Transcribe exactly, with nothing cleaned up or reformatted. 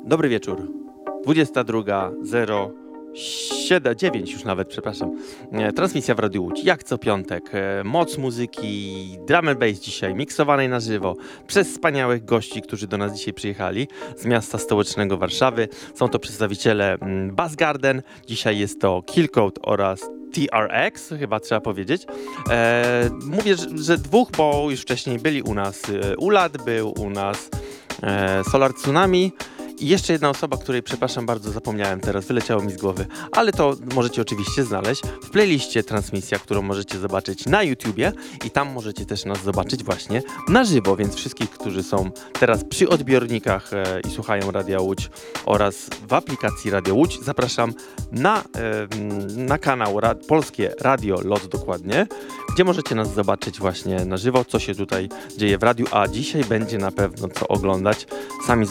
Dobry wieczór. dwudziesta druga zero siedem dziewięć już nawet, przepraszam. E, Transmisja w Radiu Łódź, jak co piątek. E, Moc muzyki, drum and bass dzisiaj, miksowanej na żywo przez wspaniałych gości, którzy do nas dzisiaj przyjechali z miasta stołecznego Warszawy. Są to przedstawiciele mm, Bass Garden, dzisiaj jest to Killcode oraz T R X, chyba trzeba powiedzieć. E, mówię, że, że dwóch, bo już wcześniej byli u nas e, Ulat, był u nas e, Solar Tsunami. I jeszcze jedna osoba, której, przepraszam bardzo, zapomniałem teraz, wyleciało mi z głowy, ale to możecie oczywiście znaleźć w playliście Transmisja, którą możecie zobaczyć na YouTubie i tam możecie też nas zobaczyć właśnie na żywo, więc wszystkich, którzy są teraz przy odbiornikach e, i słuchają Radia Łódź oraz w aplikacji Radio Łódź, zapraszam na, e, na kanał Ra- Polskie Radio Lot dokładnie, gdzie możecie nas zobaczyć właśnie na żywo, co się tutaj dzieje w radiu, a dzisiaj będzie na pewno co oglądać. Sami